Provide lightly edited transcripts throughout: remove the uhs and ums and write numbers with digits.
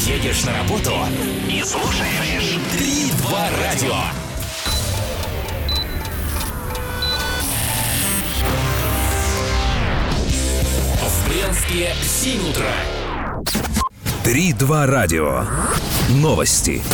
Едешь на работу и слушаешь 3-2 радио. В Брянске 7 утра. 3-2 радио. Новости.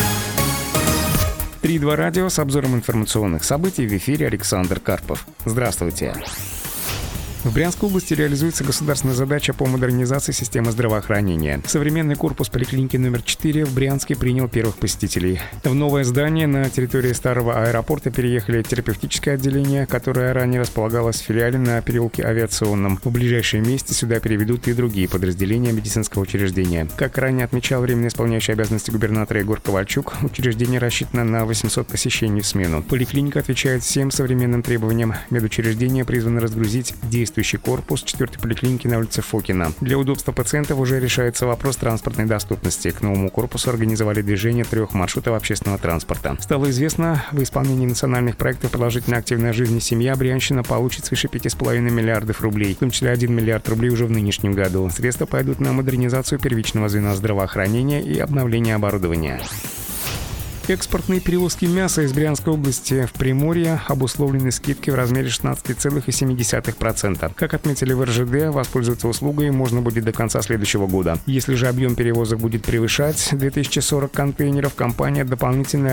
3-2 радио с обзором информационных событий. В эфире Александр Карпов. Здравствуйте. В Брянской области реализуется государственная задача по модернизации системы здравоохранения. Современный корпус поликлиники номер 4 в Брянске принял первых посетителей. В новое здание на территории старого аэропорта переехали терапевтическое отделение, которое ранее располагалось в филиале на переулке Авиационном. В ближайшем месте сюда переведут и другие подразделения медицинского учреждения. Как ранее отмечал временно исполняющий обязанности губернатора Егор Ковальчук, учреждение рассчитано на 800 посещений в смену. Поликлиника отвечает всем современным требованиям. Медучреждение призвано разгрузить действующий корпус 4-й поликлиники на улице Фокина. Для удобства пациентов уже решается вопрос транспортной доступности. К новому корпусу организовали движение 3 маршрутов общественного транспорта. Стало известно, в исполнении национальных проектов «Продолжительная активная жизнь и семья» Брянщина получит свыше 5,5 миллиардов рублей, в том числе 1 миллиард рублей уже в нынешнем году. Средства пойдут на модернизацию первичного звена здравоохранения и обновление оборудования. Экспортные перевозки мяса из Брянской области в Приморье обусловлены скидкой в размере 16,7%. Как отметили в РЖД, воспользоваться услугой можно будет до конца следующего года. Если же объем перевозок будет превышать 2040 контейнеров, компания дополнительно